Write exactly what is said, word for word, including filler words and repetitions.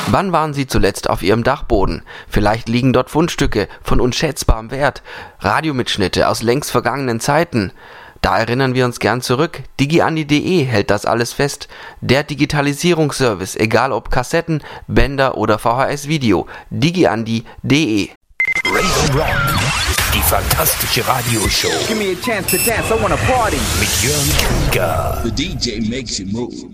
Wann waren Sie zuletzt auf Ihrem Dachboden? Vielleicht liegen dort Fundstücke von unschätzbarem Wert, Radiomitschnitte aus längst vergangenen Zeiten. Da erinnern wir uns gern zurück. digiandi punkt de hält das alles fest. Der Digitalisierungsservice, egal ob Kassetten, Bänder oder V H S-Video. digiandi punkt de. Raise Rock, die fantastische Radioshow. Give me a chance to dance, I wanna party. Mit Jörn Krieger. The D J makes you move.